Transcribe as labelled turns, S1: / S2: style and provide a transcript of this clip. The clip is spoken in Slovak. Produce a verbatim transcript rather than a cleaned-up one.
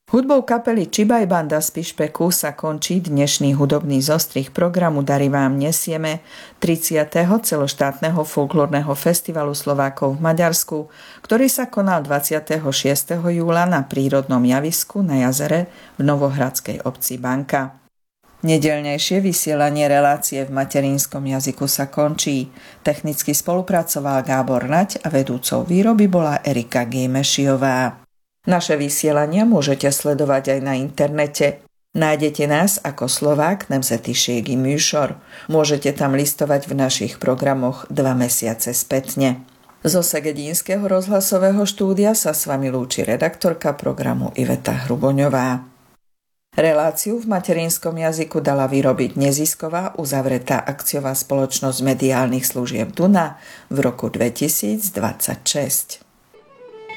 S1: Hudbou kapely Čibaj Banda z Pišpeku sa končí dnešný hudobný zostrih programu Dary vám nesieme tridsiateho celoštátneho folklórneho festivalu Slovákov v Maďarsku, ktorý sa konal dvadsiateho šiesteho júla na prírodnom javisku na jazere v novohradskej obci Banka. Nedeľnejšie vysielanie relácie v materinskom jazyku sa končí. Technicky spolupracoval Gábor Naď a vedúcou výroby bola Erika Gémešiová. Naše vysielania môžete sledovať aj na internete. Nájdete nás ako Slovák Nemzetiségi műsor. Môžete tam listovať v našich programoch dva mesiace spätne. Zo Segedínskeho rozhlasového štúdia sa s vami lúči redaktorka programu Iveta Hruboňová. Reláciu v materinskom jazyku dala vyrobiť nezisková uzavretá akciová spoločnosť mediálnych služieb Duna v roku dvetisícdvadsaťšesť.